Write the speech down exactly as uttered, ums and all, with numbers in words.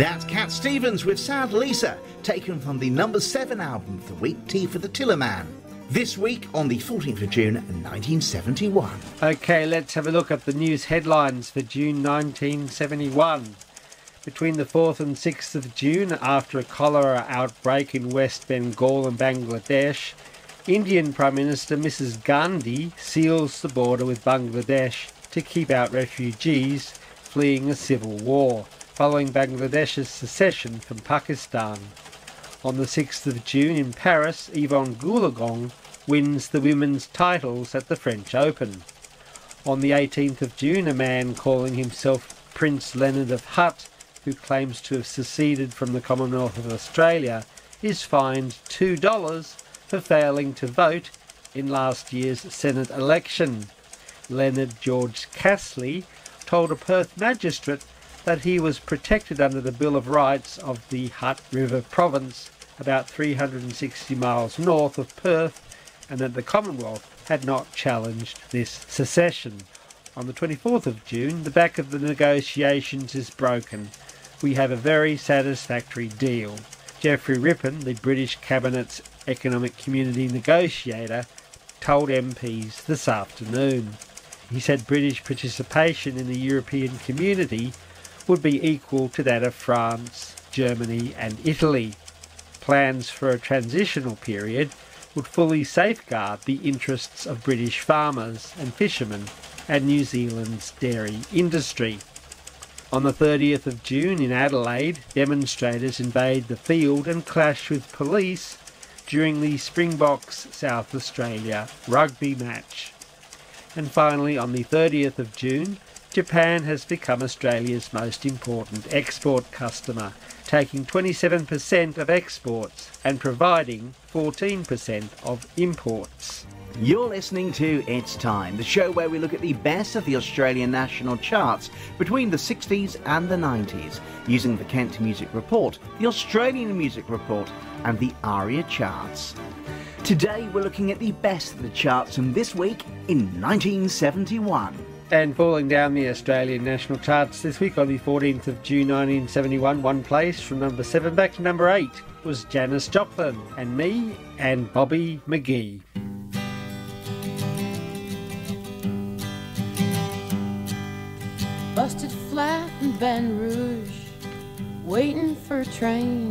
That's Cat Stevens with Sad Lisa, taken from the number seven album of the week, Tea for the Tillerman. This week on the fourteenth of June nineteen seventy-one. OK, let's have a look at the news headlines for June nineteen seventy-one. Between the fourth and sixth of June, after a cholera outbreak in West Bengal and Bangladesh, Indian Prime Minister Missus Gandhi seals the border with Bangladesh to keep out refugees fleeing a civil war, following Bangladesh's secession from Pakistan. On the sixth of June in Paris, Yvonne Goolagong wins the women's titles at the French Open. On the eighteenth of June, a man calling himself Prince Leonard of Hutt, who claims to have seceded from the Commonwealth of Australia, is fined two dollars for failing to vote in last year's Senate election. Leonard George Castley told a Perth magistrate that he was protected under the Bill of Rights of the Hutt River Province, about three hundred sixty miles north of Perth, and that the Commonwealth had not challenged this secession. On the twenty-fourth of June, the back of the negotiations is broken. We have a very satisfactory deal. Geoffrey Rippon, the British Cabinet's Economic Community negotiator, told M Ps this afternoon. He said British participation in the European community would be equal to that of France, Germany and Italy. Plans for a transitional period would fully safeguard the interests of British farmers and fishermen and New Zealand's dairy industry. On the thirtieth of June in Adelaide, demonstrators invade the field and clash with police during the Springboks South Australia rugby match. And finally, on the thirtieth of June, Japan has become Australia's most important export customer, taking twenty-seven percent of exports and providing fourteen percent of imports. You're listening to It's Time, the show where we look at the best of the Australian national charts between the sixties and the nineties, using the Kent Music Report, the Australian Music Report and the ARIA charts. Today we're looking at the best of the charts from this week in nineteen seventy-one. And falling down the Australian national charts this week on the fourteenth of June nineteen seventy-one, one place from number seven back to number eight was Janis Joplin and Me and Bobby McGee. Busted flat in Baton Rouge, waiting for a train.